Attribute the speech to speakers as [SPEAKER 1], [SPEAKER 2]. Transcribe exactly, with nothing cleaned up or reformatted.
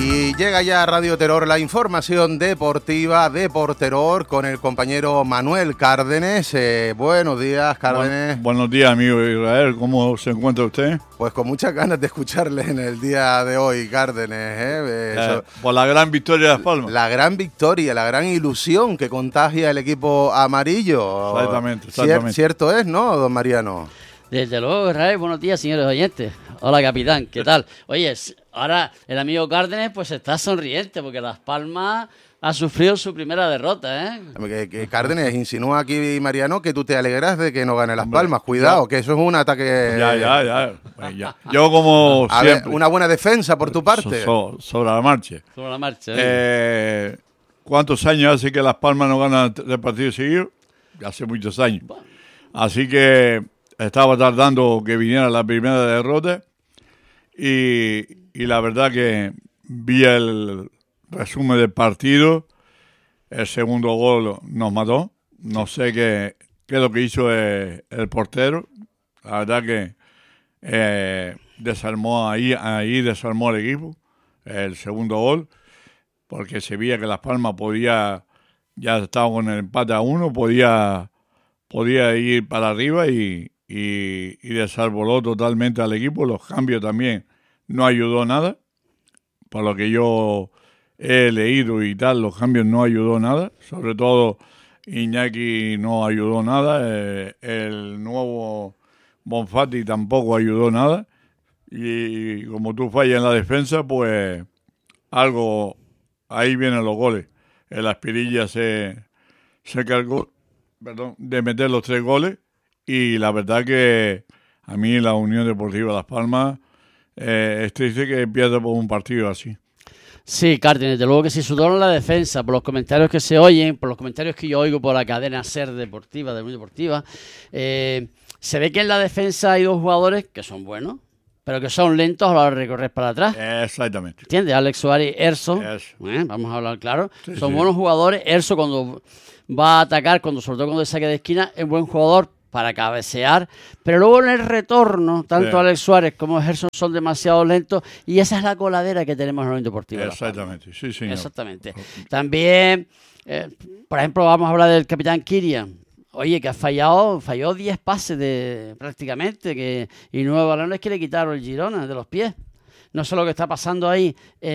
[SPEAKER 1] Y llega ya a Radio Terror la información deportiva de Porteror con el compañero Manuel Cárdenes. Eh, buenos días, Cárdenes.
[SPEAKER 2] Bu- buenos días, amigo Israel. ¿Cómo se encuentra usted?
[SPEAKER 1] Pues con muchas ganas de escucharle en el día de hoy, Cárdenes. ¿eh? Eh,
[SPEAKER 2] Eh, por la gran victoria de Las Palmas.
[SPEAKER 1] La gran victoria, la gran ilusión que contagia el equipo amarillo.
[SPEAKER 2] Exactamente, exactamente.
[SPEAKER 1] Cier- cierto es, ¿no, don Mariano?
[SPEAKER 3] Desde luego, Israel, buenos días, señores oyentes. Hola, capitán, ¿qué tal? Oye, ahora el amigo Cárdenes pues está sonriente porque Las Palmas ha sufrido su primera derrota, ¿eh?
[SPEAKER 1] Que, que Cárdenes insinúa aquí, Mariano, que tú te alegras de que no gane Las
[SPEAKER 2] Hombre,
[SPEAKER 1] Palmas. Cuidado,
[SPEAKER 2] ya.
[SPEAKER 1] que eso es un ataque...
[SPEAKER 2] Ya, ya, ya. Pues ya. Yo como
[SPEAKER 1] A ver,
[SPEAKER 2] siempre,
[SPEAKER 1] una buena defensa por tu parte.
[SPEAKER 2] so- so- sobre la marcha.
[SPEAKER 3] Sobre la marcha. ¿eh?
[SPEAKER 2] Eh, ¿Cuántos años hace que Las Palmas no ganan tres partidos seguidos? Hace muchos años. Así que estaba tardando que viniera la primera derrota y, y la verdad que vi el resumen del partido. El segundo gol nos mató. No sé qué, qué es lo que hizo el, el portero. La verdad que eh, desarmó ahí, ahí desarmó el equipo. El segundo gol, porque se veía que Las Palmas podía, ya estaba con el empate a uno, podía, podía ir para arriba y, y, y desarboló totalmente al equipo. Los cambios también no ayudó nada, por lo que yo he leído y tal, los cambios no ayudó nada, sobre todo Iñaki no ayudó nada, eh, el nuevo Bonfatti tampoco ayudó nada, y como tú fallas en la defensa, pues algo, ahí vienen los goles. El Aspirilla se, se cargó, perdón, de meter los tres goles, y la verdad que a mí la Unión Deportiva Las Palmas eh, es triste que pierda por un partido así.
[SPEAKER 3] Sí, Cárdenes, desde luego que sí, sobre todo en la defensa, por los comentarios que se oyen, por los comentarios que yo oigo por la cadena SER Deportiva, de Unión Deportiva, eh, se ve que en la defensa hay dos jugadores que son buenos, pero que son lentos a la hora de recorrer para atrás.
[SPEAKER 2] Exactamente.
[SPEAKER 3] ¿Entiendes? Alex Suárez y Erso,
[SPEAKER 2] Eso.
[SPEAKER 3] ¿eh? Vamos a hablar claro,
[SPEAKER 2] Sí,
[SPEAKER 3] son
[SPEAKER 2] sí.
[SPEAKER 3] buenos jugadores. Erso cuando va a atacar, cuando sobre todo cuando es saque de esquina, es buen jugador para cabecear, pero luego en el retorno, tanto
[SPEAKER 2] Sí.
[SPEAKER 3] Alex Suárez como Gerson son demasiado lentos y esa es la coladera que tenemos en la Unión Deportiva de Las Palmas.
[SPEAKER 2] Exactamente, sí, señor.
[SPEAKER 3] Exactamente. También, eh, por ejemplo, vamos a hablar del capitán Kirian. Oye, que ha fallado, falló diez pases de prácticamente, que, y nueve balones que le quitaron el Girona de los pies. No sé lo que está pasando ahí. Eh,